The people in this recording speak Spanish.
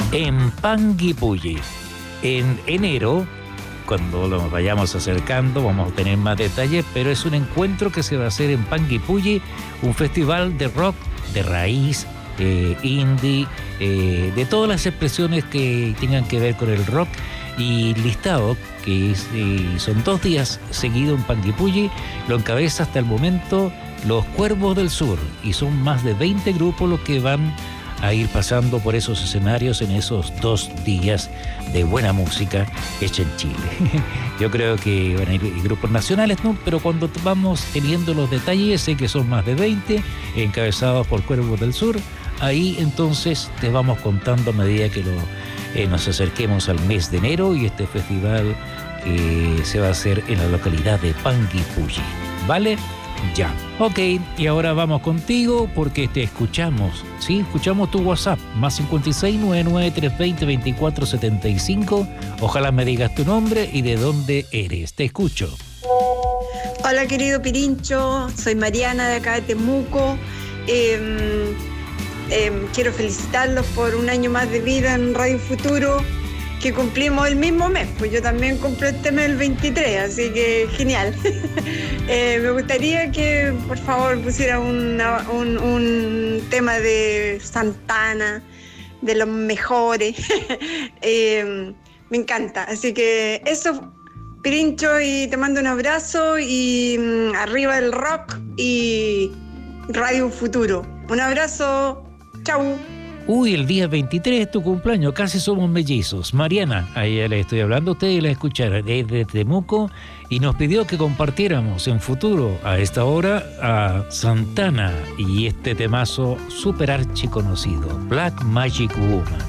en Panguipulli. En enero, cuando nos vayamos acercando, vamos a tener más detalles, pero es un encuentro que se va a hacer en Panguipulli, un festival de rock de raíz, indie, de todas las expresiones que tengan que ver con el rock, y listado, que son 2 días seguidos en Panguipulli, lo encabeza hasta el momento Los Cuervos del Sur, y son más de 20 grupos los que van a ir pasando por esos escenarios en esos 2 días de buena música hecha en Chile. Yo creo que van a ir grupos nacionales, ¿no? Pero cuando vamos teniendo los detalles, sé que son más de 20, encabezados por Cuervos del Sur. Ahí entonces te vamos contando a medida que nos acerquemos al mes de enero y este festival que se va a hacer en la localidad de Panguipulli. ¿Vale? Ya. Ok, y ahora vamos contigo porque te escuchamos, ¿sí? Escuchamos tu WhatsApp, más 56 99 320 24 75. Ojalá me digas tu nombre y de dónde eres. Te escucho. Hola, querido Pirincho, soy Mariana de acá de Temuco. Quiero felicitarlos por un año más de vida en Radio Futuro, que cumplimos el mismo mes, pues yo también cumplo este mes el 23, así que genial. Me gustaría que por favor pusiera un tema de Santana, de los mejores. Me encanta, así que eso, Pirincho, y te mando un abrazo, y arriba el rock y Radio Futuro. Un abrazo, chau. Uy, el día 23 es tu cumpleaños, casi somos mellizos. Mariana, a ella le estoy hablando, ustedes la escucharon desde Temuco y nos pidió que compartiéramos en Futuro a esta hora a Santana y este temazo super archi conocido, Black Magic Woman.